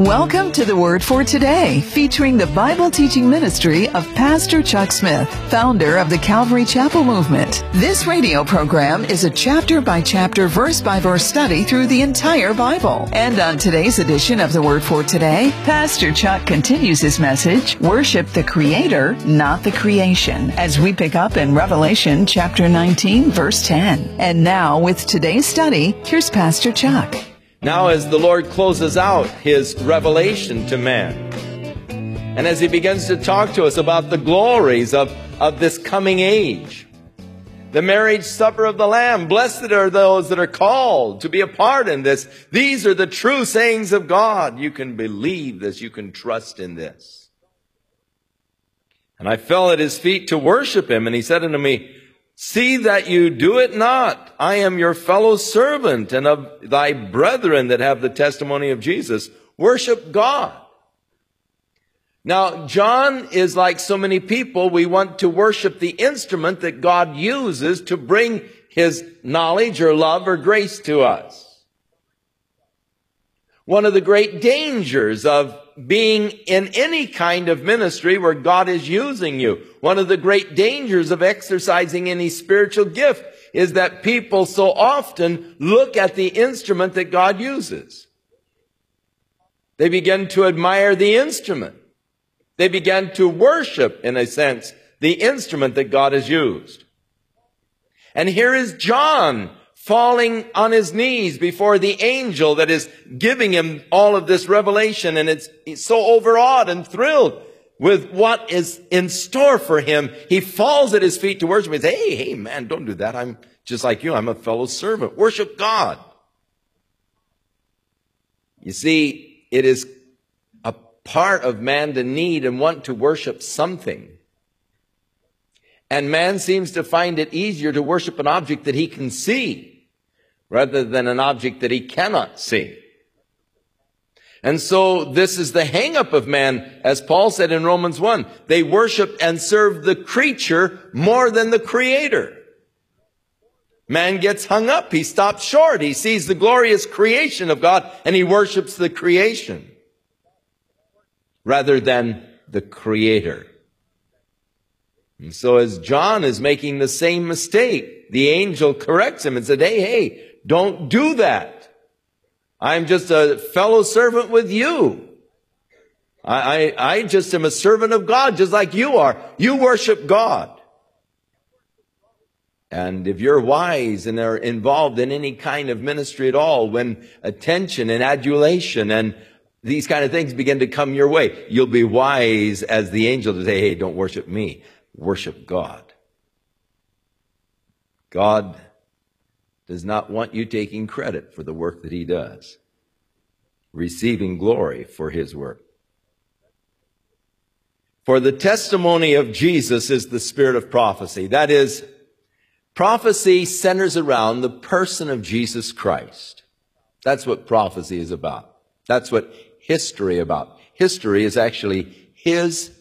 Welcome to the Word for Today, featuring the Bible teaching ministry of Pastor Chuck Smith, founder of the Calvary Chapel Movement. This radio program is a chapter-by-chapter, verse-by-verse study through the entire Bible. And on today's edition of the Word for Today, Pastor Chuck continues his message, Worship the Creator, not the Creation, as we pick up in Revelation chapter 19, verse 10. And now, with today's study, here's Pastor Chuck. Now as the Lord closes out His revelation to man, and as He begins to talk to us about the glories of this coming age, the marriage supper of the Lamb, blessed are those that are called to be a part in this. These are the true sayings of God. You can believe this. You can trust in this. And I fell at His feet to worship Him, and He said unto me, See that you do it not. I am your fellow servant and of thy brethren that have the testimony of Jesus. Worship God. Now, John is like so many people. We want to worship the instrument that God uses to bring His knowledge or love or grace to us. One of the great dangers of being in any kind of ministry where God is using you, one of the great dangers of exercising any spiritual gift is that people so often look at the instrument that God uses. They begin to admire the instrument. They begin to worship, in a sense, the instrument that God has used. And here is John falling on his knees before the angel that is giving him all of this revelation, and he's so overawed and thrilled with what is in store for him. He falls at his feet to worship. He says, hey, man, don't do that. I'm just like you. I'm a fellow servant. Worship God. You see, it is a part of man to need and want to worship something. And man seems to find it easier to worship an object that he can see rather than an object that he cannot see. And so this is the hang-up of man, as Paul said in Romans 1. They worship and serve the creature more than the Creator. Man gets hung up. He stops short. He sees the glorious creation of God and he worships the creation rather than the Creator. And so as John is making the same mistake, the angel corrects him and said, hey, don't do that. I'm just a fellow servant with you. I just am a servant of God, just like you are. You worship God. And if you're wise and are involved in any kind of ministry at all, when attention and adulation and these kind of things begin to come your way, you'll be wise as the angel to say, hey, don't worship me. Worship God. God does not want you taking credit for the work that He does, receiving glory for His work. For the testimony of Jesus is the spirit of prophecy. That is, prophecy centers around the person of Jesus Christ. That's what prophecy is about. That's what history is about. History is actually His